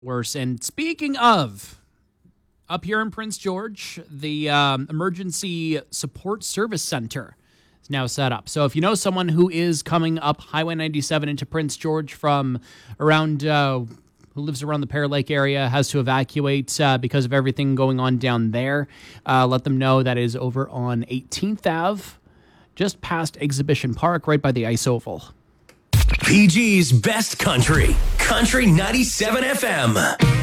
Worse. And speaking of, up here in Prince George, the Emergency Support Service Center is now set up. So if you know someone who is coming up Highway 97 into Prince George from around, who lives around the Pear Lake area, has to evacuate because of everything going on down there, let them know that is over on 18th Ave, just past Exhibition Park, right by the Ice Oval. PG's Best Country, Country 97 FM.